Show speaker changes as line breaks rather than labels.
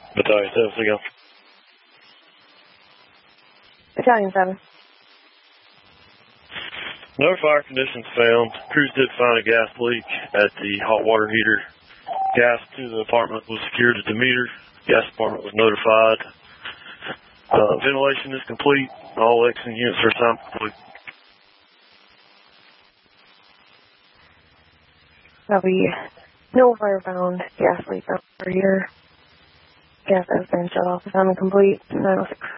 Battalion 7, so go.
Battalion 7.
No fire conditions found. Crews did find a gas leak at the hot water heater. Gas to the apartment was secured at the meter. Gas department was notified. Ventilation is complete. All exit units are assigned complete.
No fire found. Gas leak over here. Gas has been shut off. Assignment complete. 906.